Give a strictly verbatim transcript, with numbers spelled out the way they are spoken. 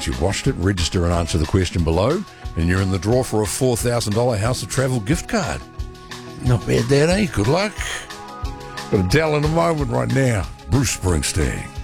Once you've watched it, register and answer the question below, and you're in the draw for a four thousand dollars House of Travel gift card. Not bad, that, eh? Good luck. Got a tell in a moment right now. Bruce Springsteen.